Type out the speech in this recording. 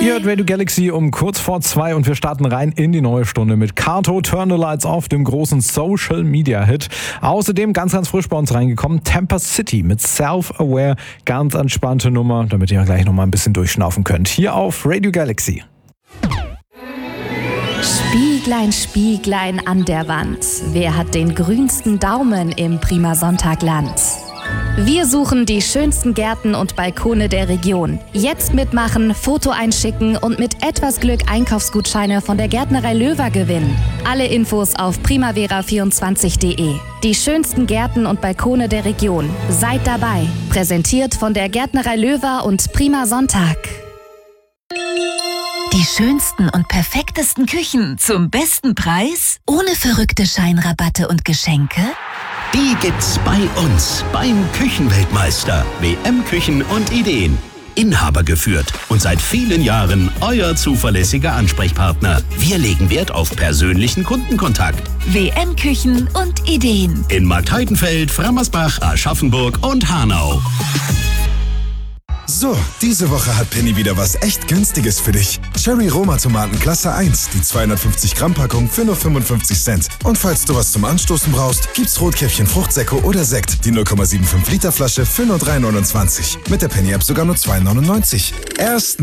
Ihr hört Radio Galaxy um kurz vor 2 und wir starten rein in die neue Stunde mit Kato, Turn the Lights Off, dem großen Social-Media-Hit. Außerdem ganz frisch bei uns reingekommen, Tampa City mit Self-Aware, ganz entspannte Nummer, damit ihr gleich nochmal ein bisschen durchschnaufen könnt. Hier auf Radio Galaxy. Spieglein, Spieglein an der Wand, wer hat den grünsten Daumen im Prima Sonntagland? Wir suchen die schönsten Gärten und Balkone der Region. Jetzt mitmachen, Foto einschicken und mit etwas Glück Einkaufsgutscheine von der Gärtnerei Löwer gewinnen. Alle Infos auf primavera24.de. Die schönsten Gärten und Balkone der Region. Seid dabei. Präsentiert von der Gärtnerei Löwer und Prima Sonntag. Die schönsten und perfektesten Küchen zum besten Preis? Ohne verrückte Scheinrabatte und Geschenke? Die gibt's bei uns, beim Küchenweltmeister. WM Küchen und Ideen. Inhaber geführt und seit vielen Jahren euer zuverlässiger Ansprechpartner. Wir legen Wert auf persönlichen Kundenkontakt. WM Küchen und Ideen. In Marktheidenfeld, Frammersbach, Aschaffenburg und Hanau. So, diese Woche hat Penny wieder was echt Günstiges für dich. Cherry Roma Tomaten Klasse 1, die 250 Gramm Packung für nur 55 Cent. Und falls du was zum Anstoßen brauchst, gibt's Rotkäppchen Fruchtsäcko oder Sekt, die 0,75 Liter Flasche für nur 3,29. Mit der Penny App sogar nur 2,99. Erst